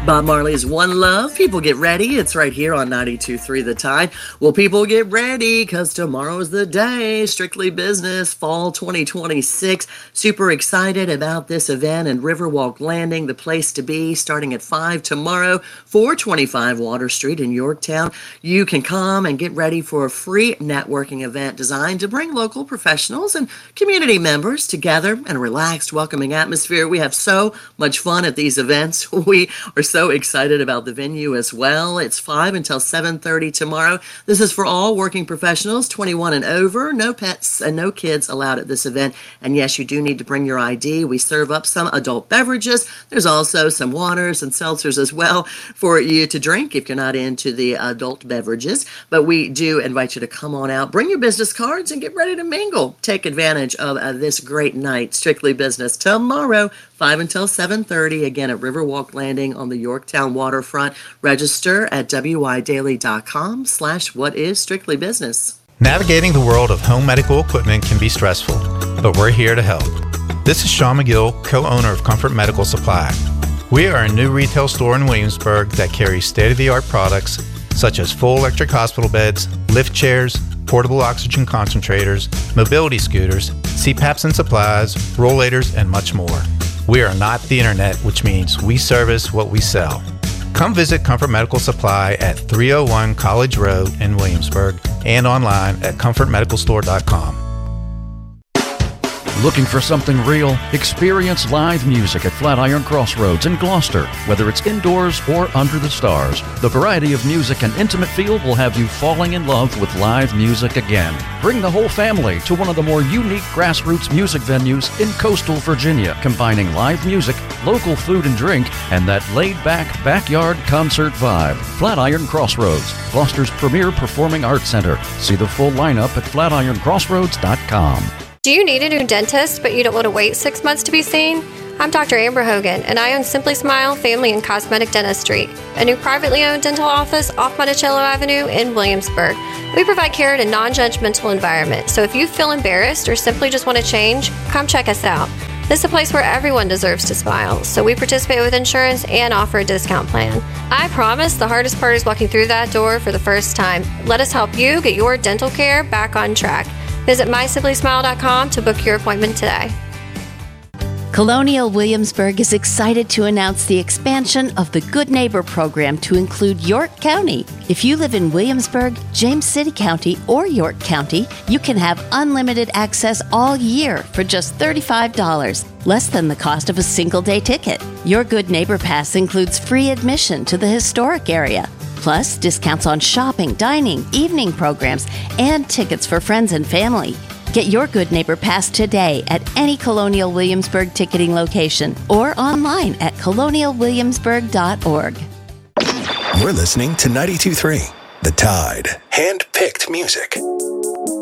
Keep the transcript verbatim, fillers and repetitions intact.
Bob Marley's One Love. People get ready. It's right here on ninety-two point three The Tide. Well, people get ready because tomorrow's the day. Strictly Business Fall twenty twenty-six. Super excited about this event in Riverwalk Landing, the place to be, starting at five tomorrow, four twenty-five Water Street in Yorktown. You can come and get ready for a free networking event designed to bring local professionals and community members together in a relaxed, welcoming atmosphere. We have so much fun at these events. We are so excited about the venue as well. It's five until seven thirty tomorrow. This is for all working professionals, twenty-one and over. No pets and no kids allowed at this event. And yes, you do need to bring your I D. We serve up some adult beverages. There's also some waters and seltzers as well for you to drink if you're not into the adult beverages. But we do invite you to come on out, bring your business cards, and get ready to mingle. Take advantage of uh, this great night. Strictly Business tomorrow, five until seven thirty, again at Riverwalk Landing on the Yorktown waterfront. Register at widaily.com slash what is Strictly Business. Navigating the world of home medical equipment can be stressful, but we're here to help. This is Sean McGill, co-owner of Comfort Medical Supply. We are a new retail store in Williamsburg that carries state-of-the-art products such as full electric hospital beds, lift chairs, portable oxygen concentrators, mobility scooters, C PAPs and supplies, rollators, and much more. We are not the internet, which means we service what we sell. Come visit Comfort Medical Supply at three oh one College Road in Williamsburg and online at comfort medical store dot com. Looking for something real? Experience live music at Flatiron Crossroads in Gloucester. Whether it's indoors or under the stars, the variety of music and intimate feel will have you falling in love with live music again. Bring the whole family to one of the more unique grassroots music venues in coastal Virginia, combining live music, local food and drink, and that laid-back backyard concert vibe. Flatiron Crossroads, Gloucester's premier performing arts center. See the full lineup at flatiron crossroads dot com. Do you need a new dentist, but you don't want to wait six months to be seen? I'm Doctor Amber Hogan, and I own Simply Smile Family and Cosmetic Dentistry, a new privately owned dental office off Monticello Avenue in Williamsburg. We provide care in a non-judgmental environment, so if you feel embarrassed or simply just want to change, come check us out. This is a place where everyone deserves to smile, so we participate with insurance and offer a discount plan. I promise the hardest part is walking through that door for the first time. Let us help you get your dental care back on track. Visit my simply smile dot com to book your appointment today. Colonial Williamsburg is excited to announce the expansion of the Good Neighbor program to include York County. If you live in Williamsburg, James City County, or York County, you can have unlimited access all year for just thirty-five dollars, less than the cost of a single-day ticket. Your Good Neighbor Pass includes free admission to the historic area, plus discounts on shopping, dining, evening programs, and tickets for friends and family. Get your Good Neighbor Pass today at any Colonial Williamsburg ticketing location or online at colonial williamsburg dot org. We're listening to ninety-two point three The Tide. Hand-picked music.